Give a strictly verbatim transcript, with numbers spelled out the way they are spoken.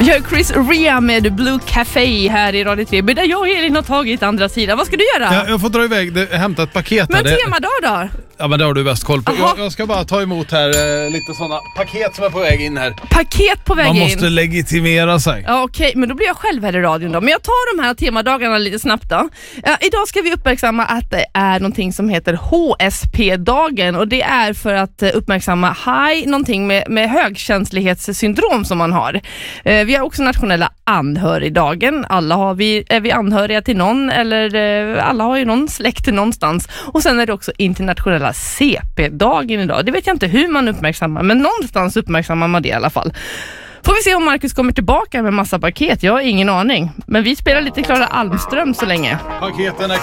Jag är Chris Rea med Blue Café här i Radio tre. Men där jag och Elin har tagit andra sidan. Vad ska du göra? Ja, jag får dra iväg, det, hämta ett paket. Men här. temadag då? Ja, men det har du bäst koll på. Jag, jag ska bara ta emot här eh, lite sådana paket som är på väg in här. Paket på väg Man in? Man måste legitimera sig. Ja, okej, men då blir jag själv här i radion då. Men jag tar de här temadagarna lite snabbt då. Ja, idag ska vi uppmärksamma att det är någonting som heter H S P-dagen. Och det är för att uppmärksamma high, någonting med, med högkänslighetssyndrom som man har. Eh, vi har också nationella anhörigdagen. Alla har vi, är vi anhöriga till någon, eller eh, alla har ju någon släkt någonstans. Och sen är det också internationella C P-dagen idag. Det vet jag inte hur man uppmärksammar, men någonstans uppmärksammar man det i alla fall. Får vi se om Marcus kommer tillbaka med massa paket. Jag har ingen aning. Men vi spelar lite Klara Almström så länge. Paketen är